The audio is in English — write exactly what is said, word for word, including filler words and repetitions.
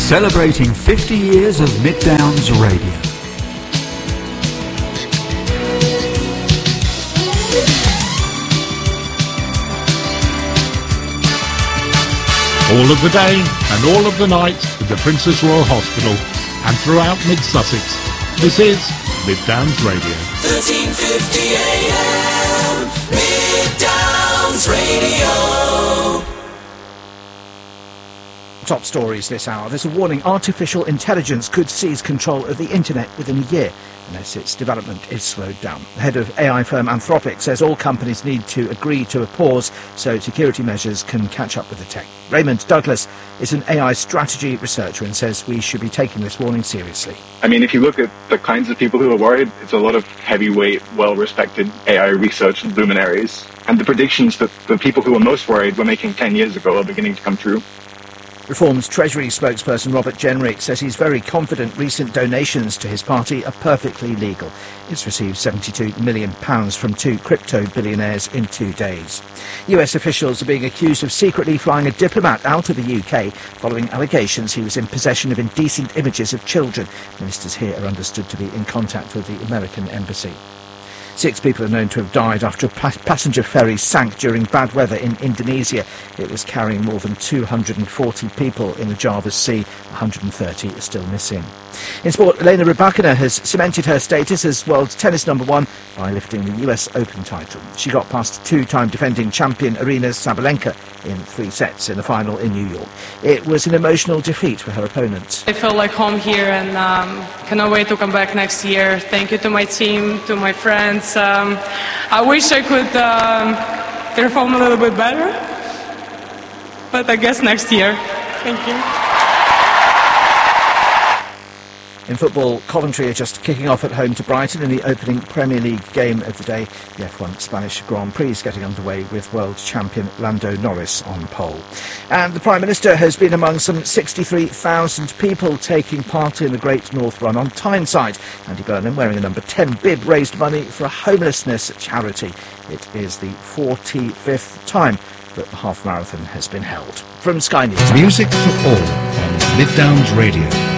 Celebrating fifty years of Mid Downs Radio. All of the day and all of the night with the Princess Royal Hospital and throughout Mid-Sussex. This is Mid Downs Radio. thirteen fifty A M, Mid Downs Radio. Top stories this hour. There's a warning: artificial intelligence could seize control of the internet within a year unless its development is slowed down. The head of A I firm Anthropic says all companies need to agree to a pause so security measures can catch up with the tech. Raymond Douglas is an A I strategy researcher and says we should be taking this warning seriously. I mean, if you look at the kinds of people who are worried, it's a lot of heavyweight, well-respected A I research luminaries. And the predictions that the people who were most worried were making ten years ago are beginning to come true. Reform's Treasury spokesperson Robert Jenrick says he's very confident recent donations to his party are perfectly legal. It's received seventy-two million pounds from two crypto billionaires in two days. U S officials are being accused of secretly flying a diplomat out of the U K following allegations he was in possession of indecent images of children. Ministers here are understood to be in contact with the American embassy. Six people are known to have died after a pa- passenger ferry sank during bad weather in Indonesia. It was carrying more than two hundred forty people in the Java Sea. one hundred thirty are still missing. In sport, Elena Rybakina has cemented her status as world tennis number one by lifting the U S Open title. She got past two-time defending champion Aryna Sabalenka in three sets in the final in New York. It was an emotional defeat for her opponent. I feel like home here and um, cannot wait to come back next year. Thank you to my team, to my friends. Um, I wish I could um, perform a little bit better, but I guess next year. Thank you. In football, Coventry are just kicking off at home to Brighton in the opening Premier League game of the day. The F one Spanish Grand Prix is getting underway with world champion Lando Norris on pole. And the Prime Minister has been among some sixty-three thousand people taking part in the Great North Run on Tyneside. Andy Burnham, wearing a number ten bib, raised money for a homelessness charity. It is the forty-fifth time that the half marathon has been held. From Sky News. Music for all on Mid Downs Radio.